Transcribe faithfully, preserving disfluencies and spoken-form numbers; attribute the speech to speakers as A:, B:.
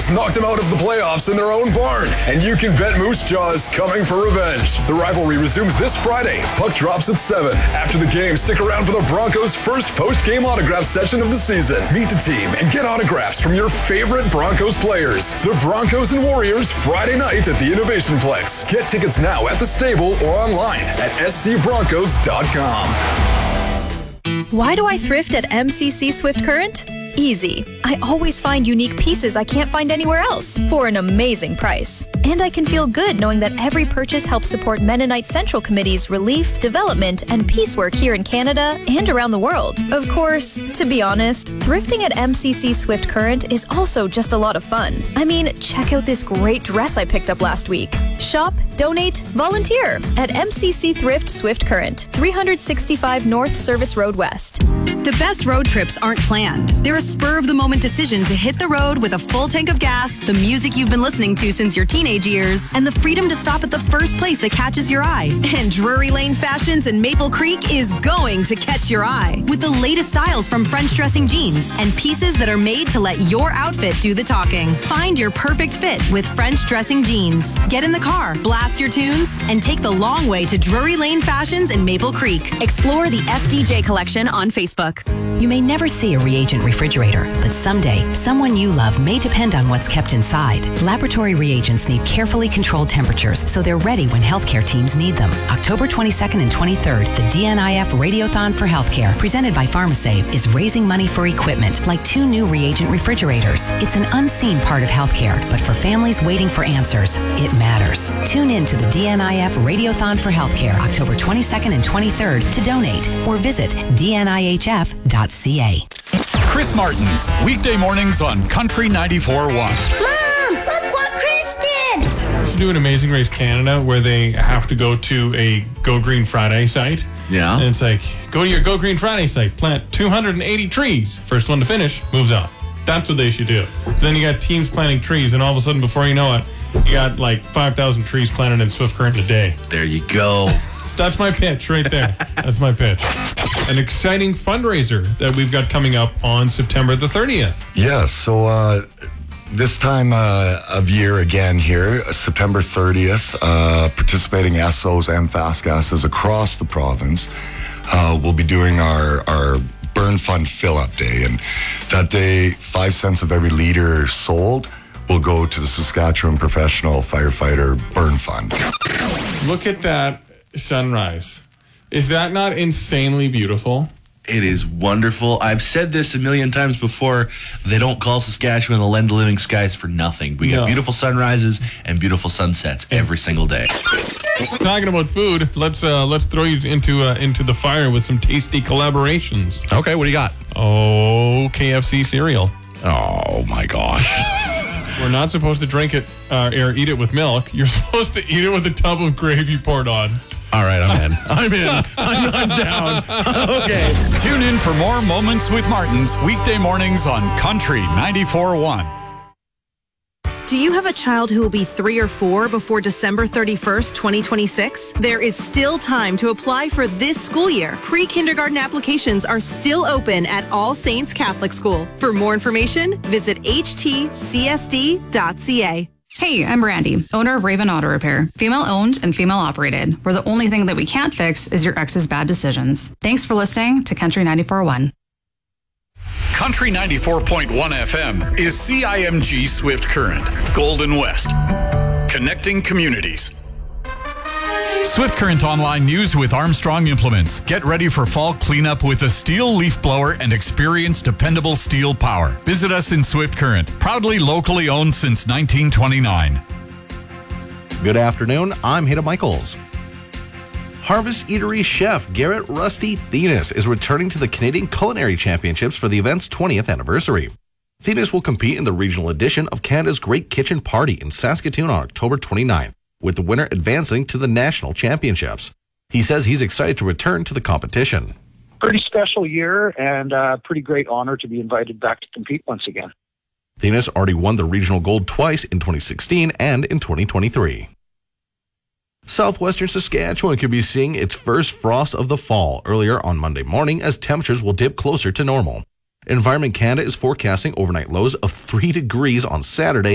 A: just knocked them out of the playoffs in their own barn, and you can bet Moose Jaw is coming for revenge. The rivalry resumes this Friday. Puck drops at seven. After the game, stick around for the Broncos' first post-game autograph session of the season. Meet the team and get autographs from your favorite Broncos players. The Broncos and Warriors Friday night at the Innovation Plex. Get tickets now at the stable or online at s c broncos dot com.
B: Why do I thrift at M C C Swift Current? Easy. I always find unique pieces I can't find anywhere else for an amazing price. And I can feel good knowing that every purchase helps support Mennonite Central Committee's relief, development, and peace work here in Canada and around the world. Of course, to be honest, thrifting at M C C Swift Current is also just a lot of fun. I mean, check out this great dress I picked up last week. Shop, donate, volunteer at M C C Thrift Swift Current, three sixty-five North Service Road West.
C: The best road trips aren't planned. They're a spur-of-the-moment decision to hit the road with a full tank of gas, the music you've been listening to since your teenage years, and the freedom to stop at the first place that catches your eye. And Drury Lane Fashions in Maple Creek is going to catch your eye with the latest styles from French dressing jeans and pieces that are made to let your outfit do the talking. Find your perfect fit with French dressing jeans. Get in the car, blast your tunes, and take the long way to Drury Lane Fashions in Maple Creek. Explore the F D J collection on Facebook.
D: You may never see a reagent refrigerator, but someday, someone you love may depend on what's kept inside. Laboratory reagents need carefully controlled temperatures so they're ready when healthcare teams need them. October twenty-second and twenty-third, the D N I F Radiothon for Healthcare, presented by PharmaSave, is raising money for equipment like two new reagent refrigerators. It's an unseen part of healthcare, but for families waiting for answers, it matters. Tune in to the D N I F Radiothon for Healthcare, October twenty-second and twenty-third to donate or visit d n i h f dot c a.
E: Chris Martin's weekday mornings on Country ninety-four point one.
F: Mom, look what Chris did!
G: To do an Amazing Race Canada where they have to go to a Go Green Friday site.
H: Yeah.
G: And it's like, go to your Go Green Friday site, plant two hundred eighty trees. First one to finish moves on. That's what they should do. So then you got teams planting trees, and all of a sudden, before you know it, you got like five thousand trees planted in Swift Current in a day.
H: There you go.
G: That's my pitch right there. That's my pitch. An exciting fundraiser that we've got coming up on September the thirtieth.
I: Yes, so uh, this time uh, of year again here, September thirtieth, uh, participating S Os and fast gases across the province uh, will be doing our, our Burn Fund Fill-Up Day. And that day, five cents of every liter sold will go to the Saskatchewan Professional Firefighter Burn Fund.
G: Look at that sunrise. Is that not insanely beautiful?
H: It is wonderful. I've said this a million times before. They don't call Saskatchewan the land of living skies for nothing. We
G: No.
H: get beautiful sunrises and beautiful sunsets every single day.
G: Talking about food, let's uh, let's throw you into uh, into the fire with some tasty collaborations.
H: Okay, what do you got?
G: Oh, K F C cereal.
H: Oh my gosh.
G: We're not supposed to drink it uh, or eat it with milk. You're supposed to eat it with a tub of gravy poured on.
H: All right, I'm in. I'm in. I'm, I'm down. Okay.
E: Tune in for more Moments with Martins weekday mornings on Country ninety-four point one.
C: Do you have a child who will be three or four before December thirty-first, twenty twenty-six? There is still time to apply for this school year. Pre-kindergarten applications are still open at All Saints Catholic School. For more information, visit h t c s d dot c a.
J: Hey, I'm Brandy, owner of Raven Auto Repair. Female owned and female operated, where the only thing that we can't fix is your ex's bad decisions. Thanks for listening to Country ninety-four point one.
E: Country ninety-four point one F M is C I M G Swift Current, Golden West. Connecting communities. Swift Current Online News with Armstrong Implements. Get ready for fall cleanup with a steel leaf blower and experience dependable steel power. Visit us in Swift Current, proudly locally owned since nineteen twenty-nine.
K: Good afternoon, I'm Hida Michaels. Harvest Eatery chef Garrett Rusty Thenis is returning to the Canadian Culinary Championships for the event's twentieth anniversary. Thenis will compete in the regional edition of Canada's Great Kitchen Party in Saskatoon on October twenty-ninth, with the winner advancing to the national championships. He says he's excited to return to the competition.
L: Pretty special year and a pretty great honor to be invited back to compete once again.
K: Thenis already won the regional gold twice in twenty sixteen and in twenty twenty-three. Southwestern Saskatchewan could be seeing its first frost of the fall earlier on Monday morning as temperatures will dip closer to normal. Environment Canada is forecasting overnight lows of three degrees on Saturday